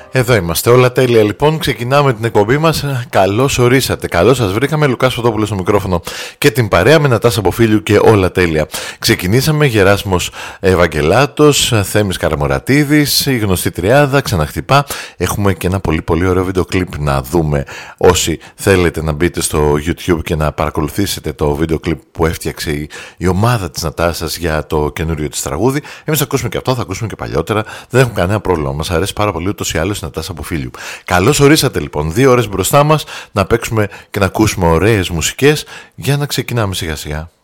Εδώ είμαστε, όλα τέλεια λοιπόν. Ξεκινάμε την εκπομπή μας. Καλώς ορίσατε. Καλώς σας βρήκαμε. Λουκάς Φωτόπουλος στο μικρόφωνο και την παρέα με Νατάσα Μποφίλιου και όλα τέλεια. Ξεκινήσαμε Γεράσιμος Ευαγγελάτος, Θέμης Καραμορατίδης, η γνωστή τριάδα, ξαναχτυπά. Έχουμε και ένα πολύ ωραίο βίντεο κλιπ να δούμε. Όσοι θέλετε να μπείτε στο YouTube και να παρακολουθήσετε το βίντεο κλιπ που έφτιαξε η ομάδα της Νατάσας για το καινούριο της τραγούδι. Εμείς θα ακούσουμε και αυτό, θα ακούσουμε και παλιότερα. Δεν έχουμε κανένα πρόβλημα. Μας αρέσει πάρα πολύ ούτως ή άλλως η Νατάσα Μποφίλιου. Καλώς ορίσατε λοιπόν. 2 ώρες μπροστά μας να παίξουμε και να ακούσουμε ωραίες μουσικές για να ξεκινάμε σιγά σιγά.